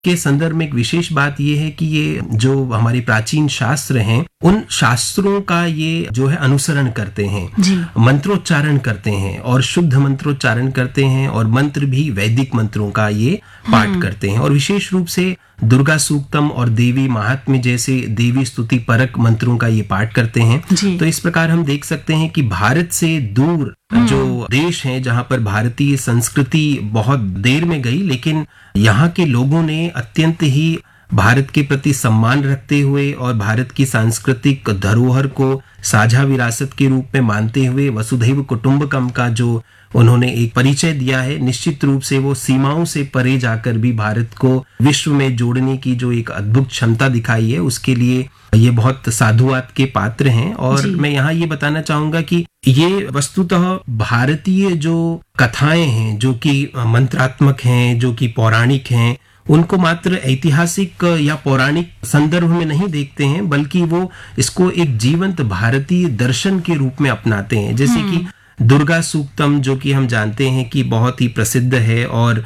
के संदर्भ में एक विशेष बात ये है कि ये जो हमारे प्राचीन शास्त्र हैं, उन शास्त्रों का ये जो है अनुसरण करते हैं, मंत्रोच्चारण करते हैं और शुद्ध मंत्रोच्चारण करते हैं, और मंत्र भी वैदिक मंत्रों का ये पाठ करते हैं, और विशेष रूप से दुर्गा सूक्तम और देवी महात्म्य जैसे देवी स्तुति परक मंत्रों का ये पाठ करते हैं। तो इस प्रकार हम देख सकते हैं कि भारत से दूर जो देश हैं, जहां पर भारतीय संस्कृति बहुत देर में गई, लेकिन यहाँ के लोगों ने अत्यंत ही भारत के प्रति सम्मान रखते हुए और भारत की सांस्कृतिक धरोहर को साझा विरासत के रूप में मानते हुए वसुधैव कुटुंबकम का जो उन्होंने एक परिचय दिया है, निश्चित रूप से वो सीमाओं से परे जाकर भी भारत को विश्व में जोड़ने की जो एक अद्भुत क्षमता दिखाई है, उसके लिए ये बहुत साधुवाद के पात्र हैं। और मैं यहाँ ये बताना चाहूंगा कि ये वस्तुतः भारतीय जो कथाएं हैं, जो कि मंत्रात्मक हैं, जो कि पौराणिक हैं, उनको मात्र ऐतिहासिक या पौराणिक संदर्भ में नहीं देखते हैं, बल्कि वो इसको एक जीवंत भारतीय दर्शन के रूप में अपनाते हैं। जैसे कि दुर्गा सूक्तम, जो कि हम जानते हैं कि बहुत ही प्रसिद्ध है और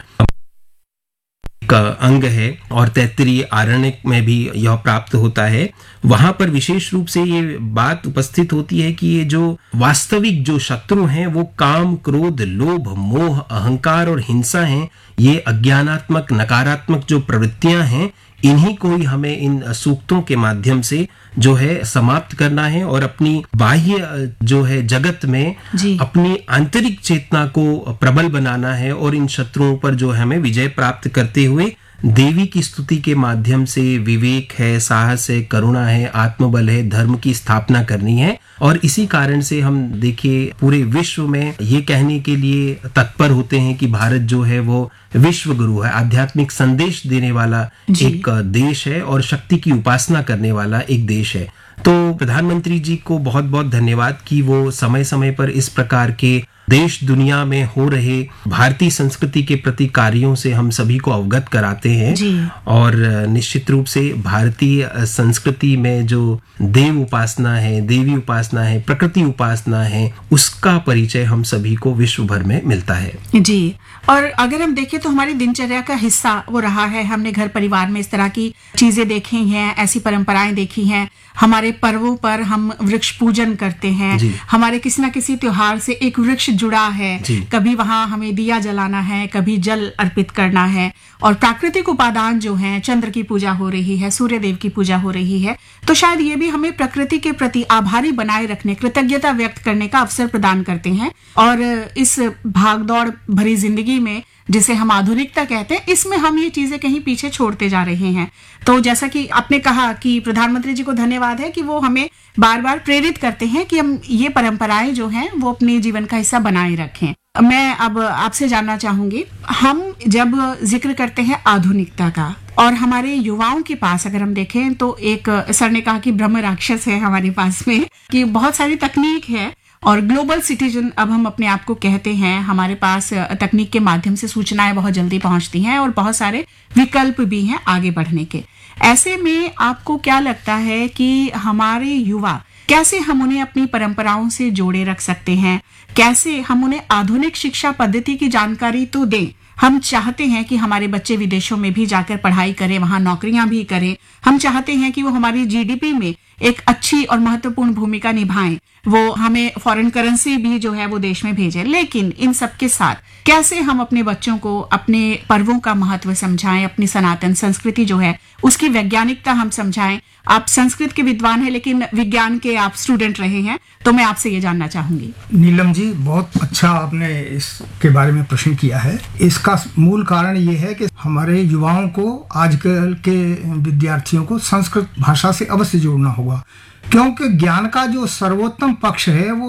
का अंग है, और तैत्तिरीय आरण्यक में भी यह प्राप्त होता है। वहां पर विशेष रूप से ये बात उपस्थित होती है कि ये जो वास्तविक जो शत्रु हैं वो काम, क्रोध, लोभ, मोह, अहंकार और हिंसा हैं। ये अज्ञानात्मक, नकारात्मक जो प्रवृत्तियां हैं, इन्हीं को ही हमें इन सूक्तों के माध्यम से जो है समाप्त करना है, और अपनी बाह्य जो है जगत में अपनी आंतरिक चेतना को प्रबल बनाना है, और इन शत्रुओं पर जो हमें विजय प्राप्त करते हुए देवी की स्तुति के माध्यम से विवेक है, साहस है, करुणा है, आत्मबल है, धर्म की स्थापना करनी है। और इसी कारण से हम देखिए पूरे विश्व में ये कहने के लिए तत्पर होते हैं कि भारत जो है वो विश्व गुरु है, आध्यात्मिक संदेश देने वाला एक देश है और शक्ति की उपासना करने वाला एक देश है। तो प्रधानमंत्री जी को बहुत बहुत धन्यवाद कि वो समय समय पर इस प्रकार के देश दुनिया में हो रहे भारतीय संस्कृति के प्रति कार्यों से हम सभी को अवगत कराते हैं। और निश्चित रूप से भारतीय संस्कृति में जो देव उपासना है, देवी उपासना है, प्रकृति उपासना है, उसका परिचय हम सभी को विश्व भर में मिलता है। जी, और अगर हम देखें तो हमारी दिनचर्या का हिस्सा वो रहा है। हमने घर परिवार में इस तरह की चीजें देखी हैं, ऐसी परंपराएं देखी हैं। हमारे पर्वों पर हम वृक्ष पूजन करते हैं, हमारे किसी न किसी त्योहार से एक वृक्ष जुड़ा है, कभी वहां हमें दिया जलाना है, कभी जल अर्पित करना है, और प्राकृतिक उपादान जो हैं, चंद्र की पूजा हो रही है, सूर्य देव की पूजा हो रही है। तो शायद ये भी हमें प्रकृति के प्रति आभारी बनाए रखने, कृतज्ञता व्यक्त करने का अवसर प्रदान करते हैं। और इस भागदौड़ भरी जिंदगी में, जिसे हम आधुनिकता कहते हैं, इसमें हम ये चीजें कहीं पीछे छोड़ते जा रहे हैं। तो जैसा कि आपने कहा कि प्रधानमंत्री जी को धन्यवाद है कि वो हमें बार बार प्रेरित करते हैं कि हम ये परंपराएं जो हैं वो अपने जीवन का हिस्सा बनाए रखें। मैं अब आपसे जानना चाहूंगी, हम जब जिक्र करते हैं आधुनिकता का, और हमारे युवाओं के पास अगर हम देखें तो एक सर ने कहा कि ब्रह्म राक्षस है हमारे पास में, कि बहुत सारी तकनीक है और ग्लोबल सिटीजन अब हम अपने आप को कहते हैं। हमारे पास तकनीक के माध्यम से सूचनाएं बहुत जल्दी पहुंचती हैं और बहुत सारे विकल्प भी हैं आगे बढ़ने के। ऐसे में आपको क्या लगता है कि हमारे युवा कैसे हम उन्हें अपनी परंपराओं से जोड़े रख सकते हैं? कैसे हम उन्हें आधुनिक शिक्षा पद्धति की जानकारी तो दें? हम चाहते हैं कि हमारे बच्चे विदेशों में भी जाकर पढ़ाई करें, वहां नौकरियां भी करें। हम चाहते हैं कि वो हमारी जीडीपी में एक अच्छी और महत्वपूर्ण भूमिका निभाएं, वो हमें फॉरेन करेंसी भी जो है वो देश में भेजें। लेकिन इन सब के साथ कैसे हम अपने बच्चों को अपने पर्वों का महत्व समझाएं, अपनी सनातन संस्कृति जो है उसकी वैज्ञानिकता हम समझाएं? आप संस्कृत के विद्वान हैं, लेकिन विज्ञान के आप स्टूडेंट रहे हैं, तो मैं आपसे ये जानना चाहूंगी। नीलम जी, बहुत अच्छा आपने इसके बारे में प्रश्न किया है। इसका मूल कारण ये है कि हमारे युवाओं को, आजकल के विद्यार्थियों को संस्कृत भाषा से अवश्य जोड़ना होगा, क्योंकि ज्ञान का जो सर्वोत्तम पक्ष है वो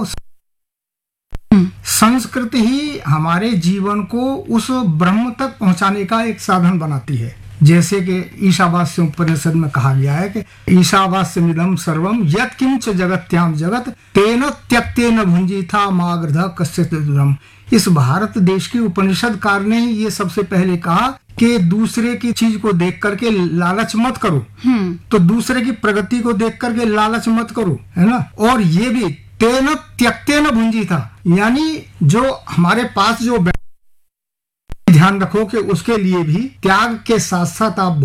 संस्कृत ही हमारे जीवन को उस ब्रह्म तक पहुंचाने का एक साधन बनाती है। जैसे कि ईशावास्य उपनिषद में कहा गया है कि ईशावास्यमिदं सर्वम यत्किंच जगत्याम जगत तेन त्यक्तेन भुंजीथा मागर्ध कश्चित् दुरम। इस भारत देश के उपनिषदकार ने ये सबसे पहले कहा कि दूसरे की चीज को देख करके लालच मत करो, तो दूसरे की प्रगति को देख करके लालच मत करो, है ना। और ये भी तेन त्यक्तेन भुंजीथा, यानी जो हमारे पास जो ध्यान रखो कि उसके लिए भी त्याग के साथ साथ आप